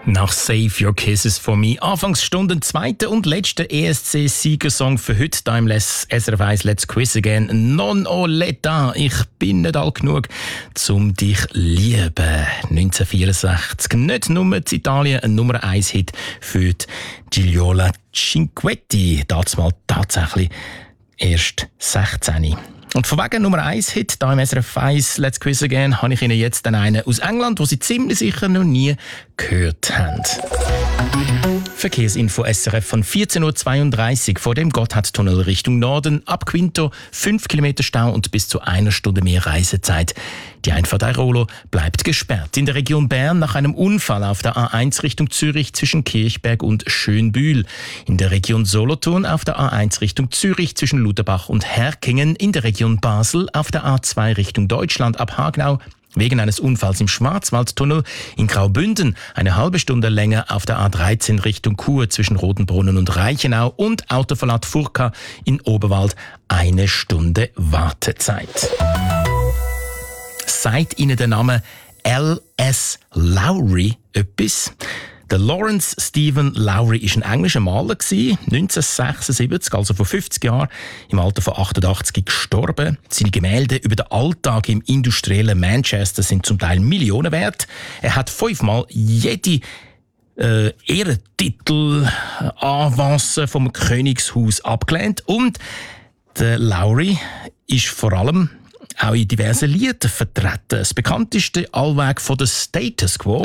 Nach Save Your Kisses for Me. Anfangsstunde, zweiter und letzter ESC-Siegersong für heute. Da im SRF 1 Let's Quiz Again. Non o l'età. Ich bin nicht alt genug, um dich lieben. 1964. Nicht nur in Italien ein Nummer 1 Hit für Gigliola Cinquetti. Das mal tatsächlich erst 16. Und von wegen Nummer 1 Hit, da im SRF 1 Let's Quiz Again, habe ich Ihnen jetzt einen aus England, wo Sie ziemlich sicher noch nie gehört haben. Verkehrsinfo SRF von 14.32 Uhr vor dem Gotthardtunnel Richtung Norden. Ab Quinto 5 Kilometer Stau und bis zu 1 Stunde mehr Reisezeit. Die Einfahrt Airolo bleibt gesperrt. In der Region Bern nach einem Unfall auf der A1 Richtung Zürich zwischen Kirchberg und Schönbühl. In der Region Solothurn auf der A1 Richtung Zürich zwischen Luderbach und Herkingen. In der Region Basel auf der A2 Richtung Deutschland ab Hagenau. Wegen eines Unfalls im Schwarzwaldtunnel in Graubünden eine halbe Stunde länger auf der A13 Richtung Chur zwischen Rotenbrunnen und Reichenau und Autoverlad Furka in Oberwald 1 Stunde Wartezeit. Sagt Ihnen der Name L.S. Lowry etwas? Der Lawrence Stephen Lowry war ein englischer Maler, 1976, also vor 50 Jahren, im Alter von 88 gestorben. Seine Gemälde über den Alltag im industriellen Manchester sind zum Teil Millionen wert. Er hat 5-mal jede Ehrentitel, Avancen vom Königshaus abgelehnt. Und der Lowry ist vor allem auch in diversen Liedern vertreten. Das bekannteste allweg von der Status Quo.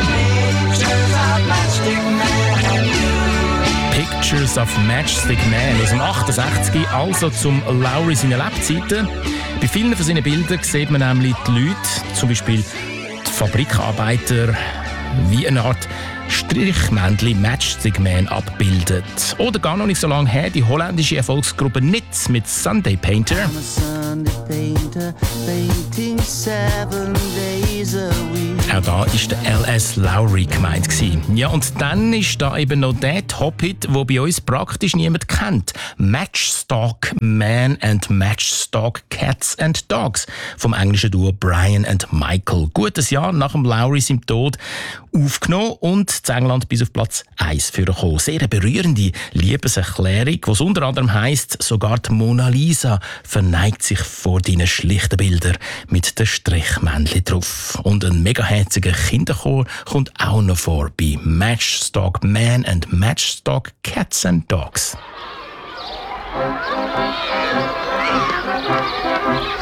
Pictures of Matchstick Man aus dem 68, also zum Lowry seiner Lebzeiten. Bei vielen von seinen Bildern sieht man nämlich die Leute, zum Beispiel die Fabrikarbeiter, wie eine Art Strichmännchen Matchstick Man abbildet. Oder gar noch nicht so lange her die holländische Erfolgsgruppe Nits mit Sunday Painter. Auch da war der L.S. Lowry gemeint. Ja, und dann ist da eben noch der Top-Hit, den bei uns praktisch niemand kennt. Matchstock Man and Matchstock Cats and Dogs vom englischen Duo Brian and Michael. Gutes Jahr nach dem Lowry seinem Tod aufgenommen und in England bis auf Platz 1 vorgekommen. Sehr eine berührende Liebeserklärung, was unter anderem heisst, sogar die Mona Lisa verneigt sich vor deinen schlichten Bildern mit den Strichmännchen drauf. Und ein mega herziger Kinderchor kommt auch noch vor bei Matchstock Man and Matchstock Cats and Dogs.